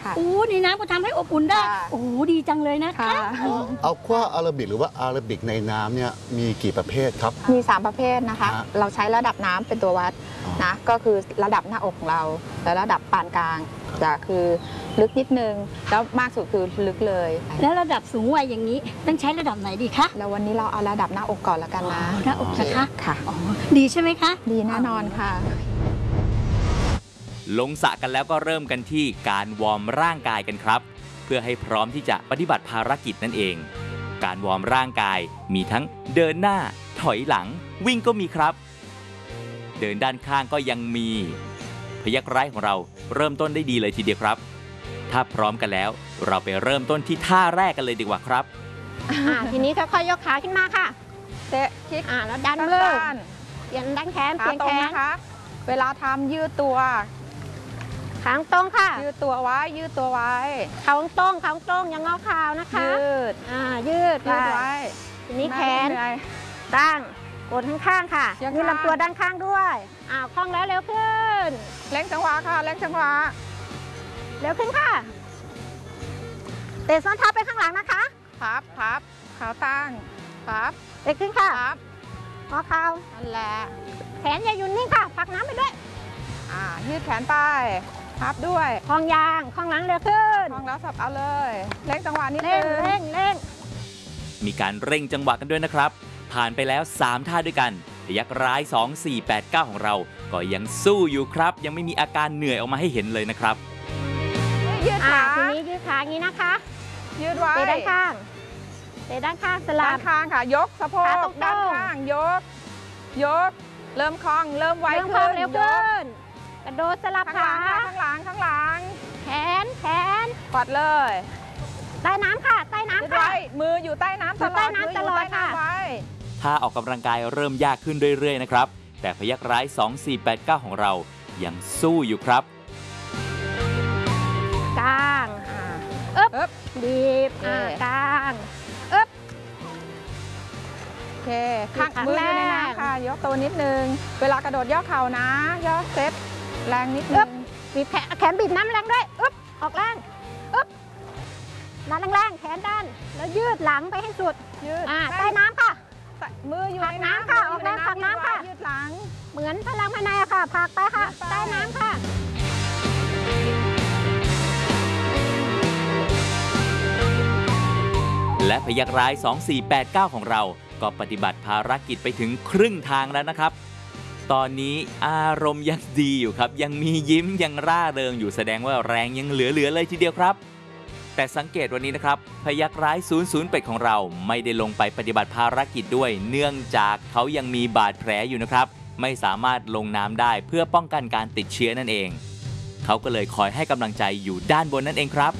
โอ้ในน้ำก็ทำให้อบอุ่นได้โอ้ดีจังเลยนะคะอัลควาอาราบิกหรือว่าอาราบิกในน้ำเนี่ยมีกี่ประเภทครับมี3ประเภทนะคะเราใช้ระดับน้ำเป็นตัววัดนะก็คือระดับหน้าอกของเราและระดับปานกลางจะคือลึกนิดนึงแล้วมากสุดคือลึกเลยแล้วระดับสูงวัยอย่างนี้ต้องใช้ระดับไหนดีคะแล้ววันนี้เราเอาระดับหน้าอกก่อนละกันนะหน้าอกนะคะค่ะดีใช่ไหมคะดีแน่นอนค่ะลงสระกันแล้วก็เริ่มกันที่การวอร์มร่างกายกันครับเพื่อให้พร้อมที่จะปฏิบัติภารกิจนั่นเองการวอร์มร่างกายมีทั้งเดินหน้าถอยหลังวิ่งก็มีครับเดินด้านข้างก็ยังมีพยัคฆ์ร้ายของเราเริ่มต้นได้ดีเลยทีเดียวครับถ้าพร้อมกันแล้วเราไปเริ่มต้นที่ท่าแรกกันเลยดีกว่าครับทีนี้ค่อยๆยกขาขึ้นมาค่ะเตะคลิกแล้วดันมือยันดันแขนเพียงแขนนะคะเวลาทำยืดตัวขาตรงค่ะยืดตัวไว้ขาตรงอย่างงอเข่านะคะยืดไว้ทีนี้แขนตั้งกดข้างๆค่ะยืดลำตัวด้านข้างด้วยคล่องแล้วเร็วขึ้นเร่งจังหวะค่ะเร่งจังหวะเร็วขึ้นค่ะเตะส้นเท้าไปข้างหลังนะคะพับขาตั้งพับเร็วขึ้นค่ะงอเข่านั่นแหละแขนอย่าหยุดนิ่งค่ะพักน้ำไปด้วยยืดแขนไปพับด้วยคล้องยางคล้องหลังเร็วขึ้นคล้องแล้วสับเอาเลยเร่งจังหวะนิดนึงเร่งมีการเร่งจังหวะกันด้วยนะครับผ่านไปแล้ว3ท่าด้วยกันพยัคฆ์ร้าย2 4 8 9ของเราก็ยังสู้อยู่ครับยังไม่มีอาการเหนื่อยออกมาให้เห็นเลยนะครับยืดขาทีนี้ยืดขาอย่างนี้นะคะยืดไว้เตะด้านข้างสลับด้านข้างค่ะยกสะโพกด้านข้างยกเริ่มคล่องเริ่มไวขึ้นเร็วขึ้นกระโดดสลับขาข้างหลังแขนกอดเลยใต้น้ำค่ะใต้น้ำค่ะมืออยู่ใต้น้ำตลอดค่ะถ้าออกกำลังกายเริ่มยากขึ้นเรื่อยๆนะครับแต่พยัคฆ์ร้าย2 4 8 9ของเรายังสู้อยู่ครับกางบีบกางโอเคข้างมืออยู่ในน้ำค่ะยกตัวนิดนึงเวลากระโดดย่อเข่านะย่อเซตแรงนิดนึงบีบแขนบีบน้ำแรงด้วยออกแรงดันแรงแขนดันแล้วยืดหลังไปให้สุดยืดใต้น้ำค่ะมืออยู่ในน้ำค่ะออกแรงผักน้ำค่ะยืดหลังเหมือนพลังภายในค่ะผักไปค่ะใต้น้ำค่ะและพยัคฆ์ร้าย2 4 8 9ของเราก็ปฏิบัติภารกิจไปถึงครึ่งทางแล้วนะครับตอนนี้อารมณ์ยังดีอยู่ครับยังมียิ้มยังร่าเริงอยู่แสดงว่าแรงยังเหลือเลยทีเดียวครับแต่สังเกตวันนี้นะครับพยัคฆ์ร้าย008ของเราไม่ได้ลงไปปฏิบัติภารกิจด้วยเนื่องจากเขายังมีบาดแผลอยู่นะครับไม่สามารถลงน้ำได้เพื่อป้องกันการติดเชื้อนั่นเองเขาก็เลยคอยให้กำลังใจอยู่ด้านบนนั่นเองครับ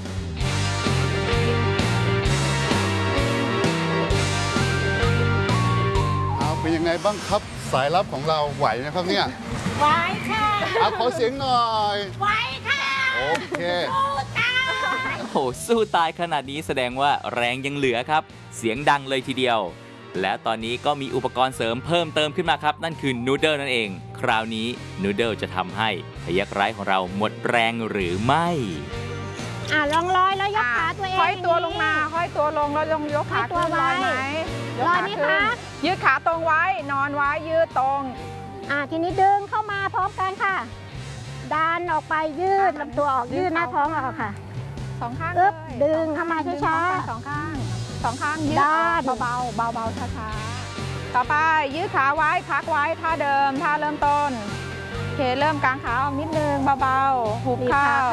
เป็นยังไงบ้างครับสายลับของเราไหวนะครับเนี่ยไหวค่ะขอเสียงหน่อยไหวค่ะโอเคโอ้สู้ตายขนาดนี้แสดงว่าแรงยังเหลือครับเสียงดังเลยทีเดียวและตอนนี้ก็มีอุปกรณ์เสริมเพิ่มเติมขึ้นมาครับนั่นคือนูเดิลนั่นเองคราวนี้นูเดิลจะทำให้พยัคฆ์ร้ายของเราหมดแรงหรือไม่ลองลอยแล้วยกขาตัวเองห้อยตัวลงมาห้อยตัวลงแล้วยกขาตัวลอยไหมลอยไหมคะยืดขาตรงไว้นอนไว้ยืดตรงทีนี้ดึงเข้ามาพร้อมกันค่ะดันออกไปยืดลำตัวออกยืดหน้าท้องออกค่ะ 2 ข้างดึงเข้ามาช้าๆ2 ข้างยืดเบาช้าๆต่อไปยืดขาไว้พักไว้ท่าเดิมท่าเริ่มต้นโอเคเริ่มกางขาออกนิดนึงเบาๆหุบเข่า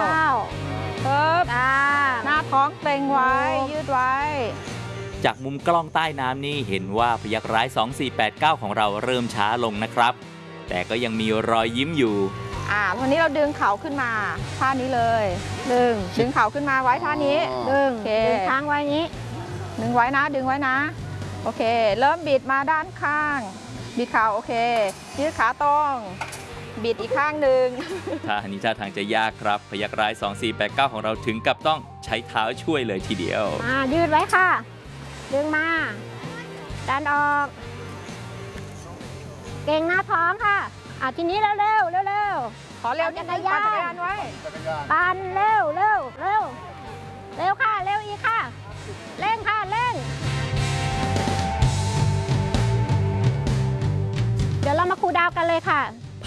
หน้าท้องเกร็งไว้ยืดไว้จากมุมกล้องใต้น้ำนี่เห็นว่าพยัคฆ์ร้าย2 4 8 9ของเราเริ่มช้าลงนะครับแต่ก็ยังมีรอยยิ้มอยู่วันนี้เราดึงเข่าขึ้นมาท่านี้เลยดึงเข่าขึ้นมาไว้ท่านี้ดึงค้างไว้นี้ดึงไว้นะโอเคเริ่มบิดมาด้านข้างบิดเข่าโอเคยืดขาตรงบิดอีกข้างหนึ่งท่านี้ท่าทางจะยากครับพยัคฆ์ร้าย2 4 8 9ของเราถึงกับต้องใช้เท้าช่วยเลยทีเดียวยืดไว้ค่ะดึงมาดันออกเก่งหน้าท้องค่ะทีนี้เร็วขอเร็วจักรยานไว้ปั่นเร็ว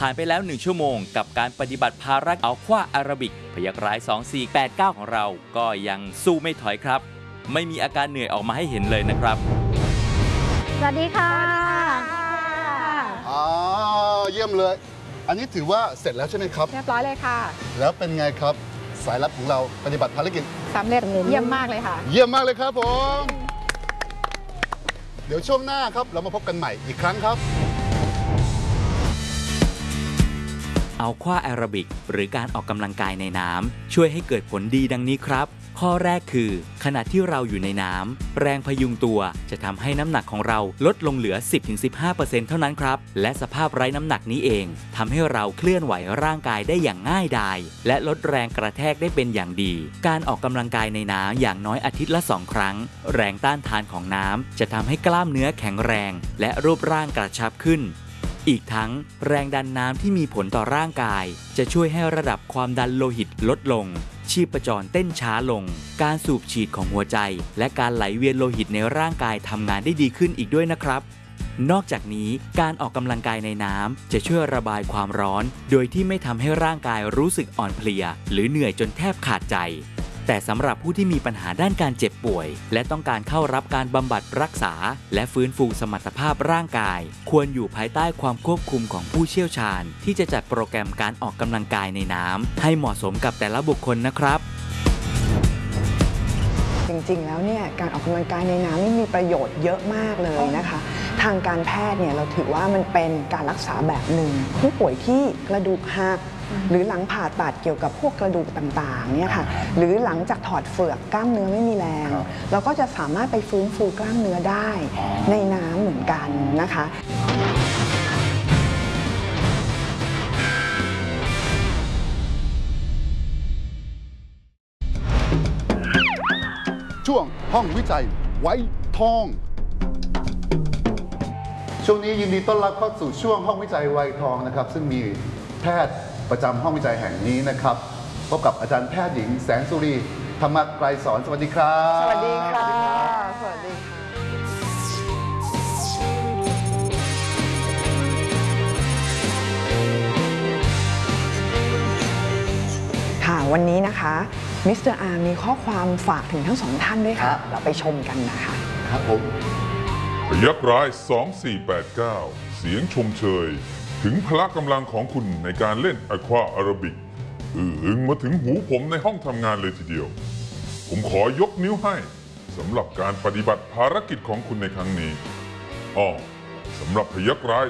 ผ่านไปแล้ว1ชั่วโมงกับการปฏิบัติภารกิจอัลควาอาราบิกพยัคฆ์ร้าย2489ของเราก็ยังสู้ไม่ถอยครับไม่มีอาการเหนื่อยออกมาให้เห็นเลยนะครับสวัสดีค่ะเยี่ยมเลย อันนี้ถือว่าเสร็จแล้วใช่ไหมครับเรียบร้อยเลยค่ะแล้วเป็นไงครับสายลับของเราปฏิบัติภารกิจสำเร็จเยี่ยมมากเลยค่ะเยี่ยมมากเลยครับผมเดี๋ยวช่วงหน้าครับเรามาพบกันใหม่อีกครั้งครับอัลควาแอโรบิกหรือการออกกำลังกายในน้ำช่วยให้เกิดผลดีดังนี้ครับข้อแรกคือขณะที่เราอยู่ในน้ำแรงพยุงตัวจะทำให้น้ำหนักของเราลดลงเหลือ 10-15% เท่านั้นครับและสภาพไร้น้ำหนักนี้เองทำให้เราเคลื่อนไหวร่างกายได้อย่างง่ายดายและลดแรงกระแทกได้เป็นอย่างดีการออกกำลังกายในน้ำอย่างน้อยอาทิตย์ละ2 ครั้งแรงต้านทานของน้ำจะทำให้กล้ามเนื้อแข็งแรงและรูปร่างกระชับขึ้นอีกทั้งแรงดันน้ำที่มีผลต่อร่างกายจะช่วยให้ระดับความดันโลหิตลดลงชีพจรเต้นช้าลงการสูบฉีดของหัวใจและการไหลเวียนโลหิตในร่างกายทำงานได้ดีขึ้นอีกด้วยนะครับนอกจากนี้การออกกำลังกายในน้ำจะช่วยระบายความร้อนโดยที่ไม่ทำให้ร่างกายรู้สึกอ่อนเพลียหรือเหนื่อยจนแทบขาดใจแต่สำหรับผู้ที่มีปัญหาด้านการเจ็บป่วยและต้องการเข้ารับการบำบัดรักษาและฟื้นฟูสมรรถภาพร่างกายควรอยู่ภายใต้ความควบคุมของผู้เชี่ยวชาญที่จะจัดโปรแกรมการออกกำลังกายในน้ำให้เหมาะสมกับแต่ละบุคคลนะครับจริงๆแล้วเนี่ยการออกกำลังกายในน้ำนี่มีประโยชน์เยอะมากเลยนะคะทางการแพทย์เนี่ยเราถือว่ามันเป็นการรักษาแบบหนึ่งผู้ป่วยที่กระดูกหักหรือหลังผ่าตัดเกี่ยวกับพวกกระดูกต่างๆเนี่ยค่ะหรือหลังจากถอดเฟือกกล้ามเนื้อไม่มีแรงเราก็จะสามารถไปฟื้นฟูกล้ามเนื้อได้ในน้ำเหมือนกันนะคะช่วงห้องวิจัยไว้ทองช่วงนี้ยินดีต้อนรับเข้าสู่ช่วงห้องวิจัยไวทองนะครับซึ่งมีแพทย์ประจำห้องวิจัยแห่งนี้นะครับพบกับอาจารย์แพทย์หญิงแสงสุรีธรรมไกรสอนสวัสดีครับสวัสดีค่ะสวัสดีค่ะวันนี้นะคะมิสเตอร์อาร์มีข้อความฝากถึงทั้ง2 ท่านด้วยค่ะเราไปชมกันนะคะครับผมพยัคฆ์ร้าย2489เสียงชมเชยถึงพละกำลังของคุณในการเล่นอะควาอาราบิกอึงมาถึงหูผมในห้องทำงานเลยทีเดียวผมขอยกนิ้วให้สำหรับการปฏิบัติภารกิจของคุณในครั้งนี้สำหรับพยัคฆ์ร้าย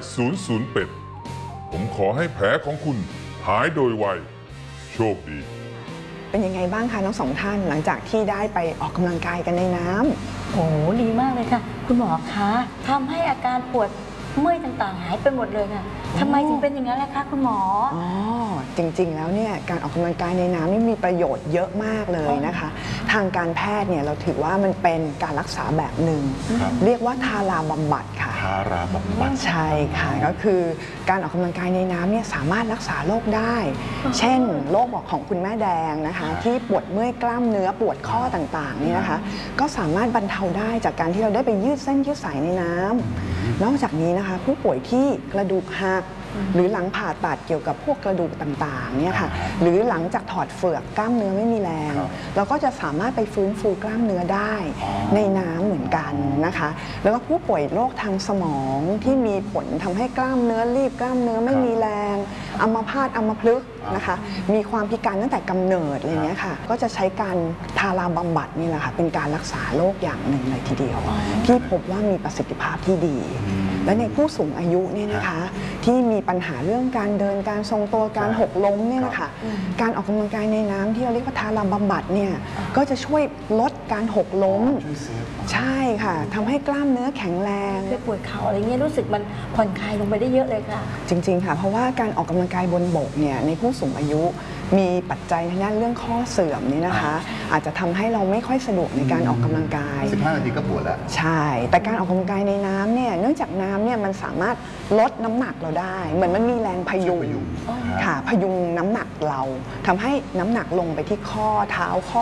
008ผมขอให้แผลของคุณหายโดยไวโชคดีเป็นยังไงบ้างคะทั้ง2 ท่านหลังจากที่ได้ไปออกกำลังกายกันในน้ำโอ้ดีมากเลยค่ะคุณหมอคะทำให้อาการปวดเมื่อยต่างๆหายไปหมดเลยค่ะทำไมถึงเป็นอย่างนั้นล่ะคะคุณหมอจริงๆแล้วเนี่ยการออกกำลังกายในน้ำนี่มีประโยชน์เยอะมากเลยนะคะทางการแพทย์เนี่ยเราถือว่ามันเป็นการรักษาแบบหนึ่งเรียกว่าทาราบำบัดค่ะทาราบำบัดใช่ค่ะก็คือการออกกำลังกายในน้ำเนี่ยสามารถรักษาโรคได้เช่นโรคของคุณแม่แดงนะคะที่ปวดเมื่อยกล้ามเนื้อปวดข้อต่างๆนี่นะคะก็สามารถบรรเทาได้จากการที่เราได้ไปยืดเส้นยืดสายในน้ำนอกจากนี้นะคะผู้ป่วยที่กระดูกหักหรือหลังผ่าตัดเกี่ยวกับพวกกระดูกต่างๆเนี่ยค่ะหรือหลังจากถอดเฟือกกล้ามเนื้อไม่มีแรงเราก็จะสามารถไปฟื้นฟูกล้ามเนื้อได้ในน้ำเหมือนกันนะคะแล้วก็ผู้ป่วยโรคทางสมองที่มีผลทำให้กล้ามเนื้อรีบกล้ามเนื้อไม่มีแรงอัมพาตอัมพฤกษ์นะคะมีความพิการตั้งแต่กำเนิดอะไรเงี้ยค่ะก็จะใช้การทาราบำบัดนี่แหละค่ะเป็นการรักษาโรคอย่างหนึ่งเลยทีเดียวที่พบว่ามีประสิทธิภาพที่ดีและในผู้สูงอายุเนี่ยนะคะที่มีปัญหาเรื่องการเดินการทรงตัวการหกล้มเนี่ยนะคะการออกกำลังกายในน้ำที่เราเรียกว่าทาราบำบัดเนี่ยก็จะช่วยลดการหกล้มใช่ค่ะทำให้กล้ามเนื้อแข็งแรงปวดเข่าอะไรเงี้ยรู้สึกมันผ่อนคลายลงไปได้เยอะเลยค่ะจริงๆค่ะเพราะว่าการออกกำลังกายบนบกเนี่ยในผู้สูงอายุมีปัจจัยทางด้านเรื่องข้อเสื่อมนี่นะคะอาจจะทำให้เราไม่ค่อยสะดวกในการออกกำลังกาย 15 นาทีก็ปวดแล้วใช่แต่การออกกำลังกายในน้ำเนี่ยเนื่องจากน้ำเนี่ยมันสามารถลดน้ำหนักเราได้เหมือนมันมีแรงพยุงค่ะพยุงน้ำหนักเราทำให้น้ำหนักลงไปที่ข้อเท้าข้อ